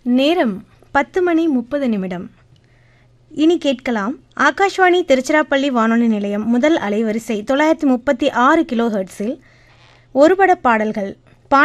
நேரம் 10:30 இனி கேட்கலாம். ஆகாஷ்வாணி திருச்சிராப்பள்ளி வானொலி நிலையம் முதல் அலைவரிசை 936 கிலோ ஹெர்ட்ஸில் ஒருபட பாடல்கள்